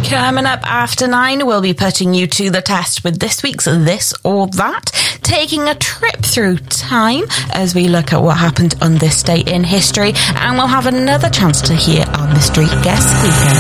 Coming up after 9, we'll be putting you to the test with this week's This or That, taking a trip through time as we look at what happened on this day in history, and we'll have another chance to hear our mystery guest speaker.